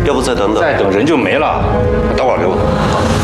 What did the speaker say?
要不再等等？ 再等人就没了。导管给我。